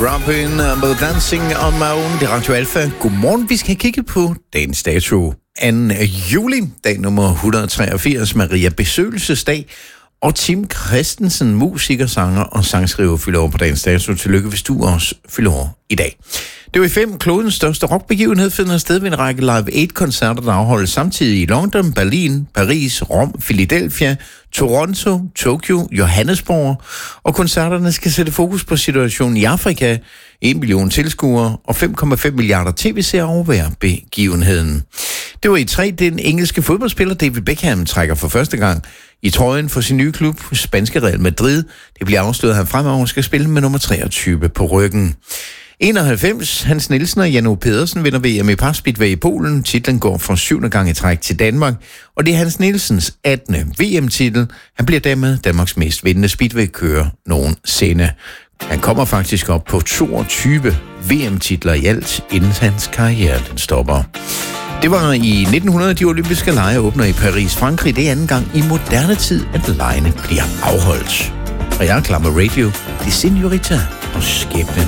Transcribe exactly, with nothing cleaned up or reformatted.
Robin med Dancing on My Own. Det er Radio Alfa. Godmorgen. Vi skal kigge på dagens dato. anden juli, dag nummer et hundrede og treogfirs, Maria Besøgelsesdag. Og Tim Christensen, musiker, sanger og sangskriver, fylder over på dagens dato. Tillykke, hvis du også fylder over i dag. Det var i fem. Klodens største rockbegivenhed finder sted ved en række Live Aid-koncerter, der afholdes samtidig i London, Berlin, Paris, Rom, Philadelphia, Toronto, Tokyo, Johannesburg. Og koncerterne skal sætte fokus på situationen i Afrika, en million tilskuere og fem komma fem milliarder tv-seere overværer begivenheden. Det var i tre. Den engelske fodboldspiller David Beckham trækker for første gang i trøjen for sin nye klub, spanske Real Madrid. Det bliver afsløret, at han fremover skal spille med nummer treogtyve på ryggen. enoghalvfems. Hans Nielsen og Jan O. Pedersen vinder V M i Parspeedway i Polen. Titlen går for syvende gang i træk til Danmark, og det er Hans Nielsens attende V M-titel. Han bliver dermed Danmarks mest vindende speedway-kører nogensinde. Han kommer faktisk op på toogtyve V M-titler i alt, inden hans karriere den stopper. Det var i nitten hundrede, de olympiske lege åbner i Paris, Frankrig. Det er anden gang i moderne tid, at legene bliver afholdt. Og jeg er klar med radio. Det er Senorita og skæbnen.